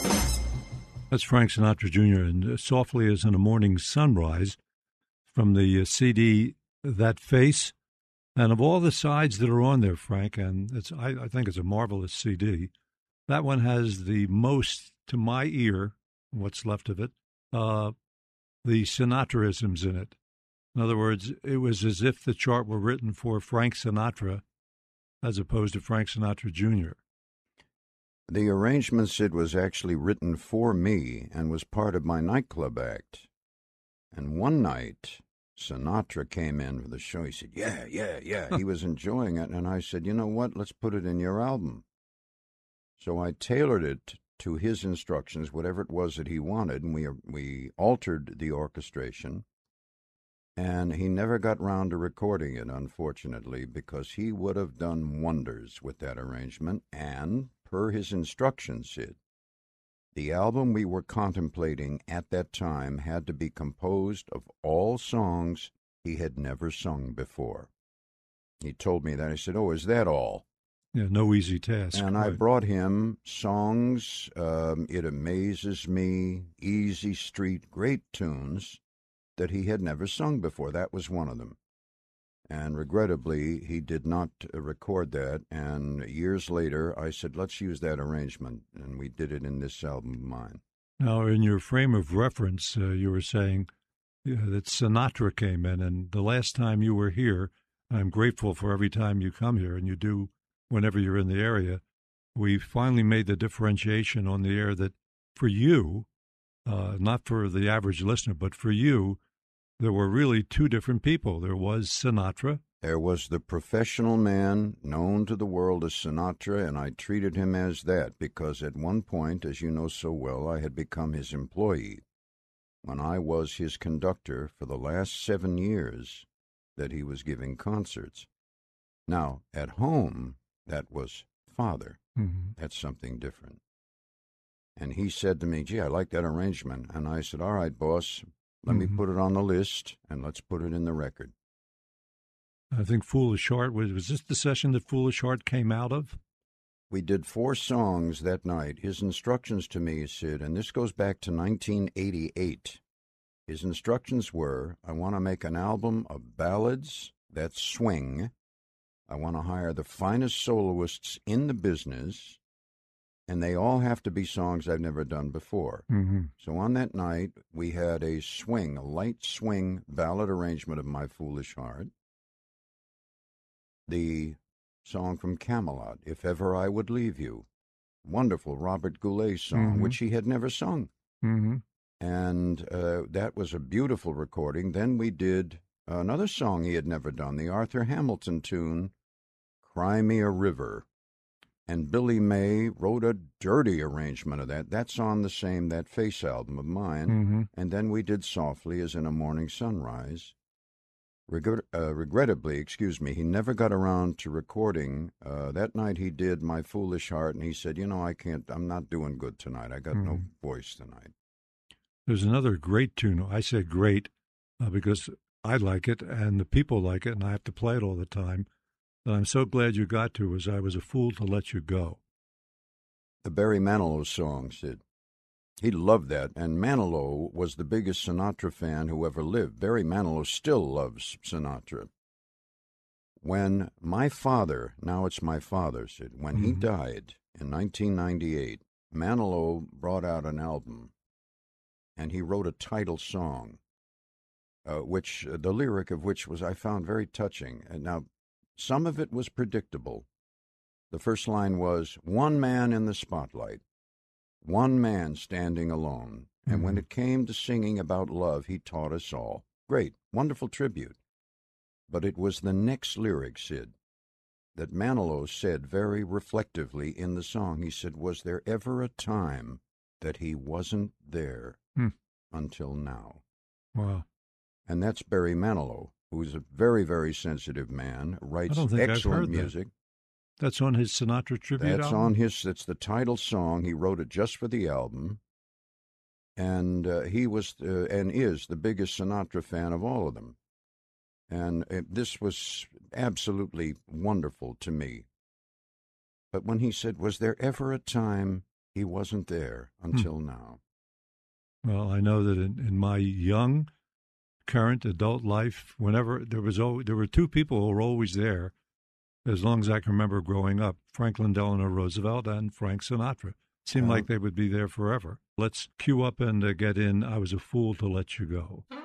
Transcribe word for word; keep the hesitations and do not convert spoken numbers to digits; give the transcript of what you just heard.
That's Frank Sinatra Junior and uh, Softly as in a Morning Sunrise from the uh, C D That Face. And of all the sides that are on there, Frank, and it's I, I think it's a marvelous C D, that one has the most, to my ear, what's left of it, uh, the Sinatraisms in it. In other words, it was as if the chart were written for Frank Sinatra as opposed to Frank Sinatra Junior The arrangement, Sid, was actually written for me and was part of my nightclub act. And one night, Sinatra came in for the show. He said, yeah, yeah, yeah. He was enjoying it. And I said, you know what? Let's put it in your album. So I tailored it to his instructions, whatever it was that he wanted, and we we altered the orchestration. And he never got round to recording it, unfortunately, because he would have done wonders with that arrangement. And, per his instructions, Sid, the album we were contemplating at that time had to be composed of all songs he had never sung before. He told me that. I said, oh, is that all? Yeah, no easy task. And right. I brought him songs, um, It Amazes Me, Easy Street, great tunes that he had never sung before. That was one of them. And regrettably, he did not uh, record that. And years later, I said, let's use that arrangement. And we did it in this album of mine. Now, in your frame of reference, uh, you were saying uh, that Sinatra came in. And the last time you were here, I'm grateful for every time you come here, and you do whenever you're in the area, we finally made the differentiation on the air that for you, uh, not for the average listener, but for you, there were really two different people. There was Sinatra. There was the professional man known to the world as Sinatra, and I treated him as that because at one point, as you know so well, I had become his employee when I was his conductor for the last seven years that he was giving concerts. Now, at home, that was father. Mm-hmm. That's something different. And he said to me, gee, I like that arrangement. And I said, all right, boss, let mm-hmm. me put it on the list, and let's put it in the record. I think Foolish Heart, was, was this the session that Foolish Heart came out of? We did four songs that night. His instructions to me, Sid, and this goes back to nineteen eighty-eight. His instructions were, I want to make an album of ballads that swing. I want to hire the finest soloists in the business, and they all have to be songs I've never done before. Mm-hmm. So on that night, we had a swing, a light swing ballad arrangement of My Foolish Heart, the song from Camelot, If Ever I Would Leave You, wonderful Robert Goulet song, mm-hmm. which he had never sung. Mm-hmm. And uh, that was a beautiful recording. Then we did another song he had never done, the Arthur Hamilton tune, Cry Me a River. And Billy May wrote a dirty arrangement of that. That's on the same That Face album of mine. Mm-hmm. And then we did Softly as in a Morning Sunrise. Regret, uh, regrettably, excuse me, he never got around to recording. Uh, that night he did My Foolish Heart, and he said, you know, I can't, I'm not doing good tonight. I got mm-hmm. no voice tonight. There's another great tune. I say great uh, because I like it, and the people like it, and I have to play it all the time. That I'm so glad you got to was I Was a Fool to Let You Go. The Barry Manilow song, Sid. He loved that, and Manilow was the biggest Sinatra fan who ever lived. Barry Manilow still loves Sinatra. When my father, now it's my father, Sid, when mm-hmm. he died in nineteen ninety-eight, Manilow brought out an album, and he wrote a title song, uh, which uh, the lyric of which was I found very touching. And now, some of it was predictable. The first line was, one man in the spotlight, one man standing alone. And mm-hmm. when it came to singing about love, he taught us all. Great, wonderful tribute. But it was the next lyric, Sid, that Manilow said very reflectively in the song. He said, was there ever a time that he wasn't there hmm. until now? Wow. And that's Barry Manilow, who's a very, very sensitive man, writes I don't think excellent I've heard music. That. That's on his Sinatra tribute That's album? on his, that's the title song. He wrote it just for the album. And uh, he was, uh, and is, the biggest Sinatra fan of all of them. And uh, this was absolutely wonderful to me. But when he said, was there ever a time he wasn't there until hmm. now. Well, I know that in, in my young, current adult life, whenever there was always, there were two people who were always there, as long as I can remember growing up: Franklin Delano Roosevelt and Frank Sinatra. Seemed uh, like they would be there forever. Let's cue up and uh, get in "I Was a Fool to Let You Go."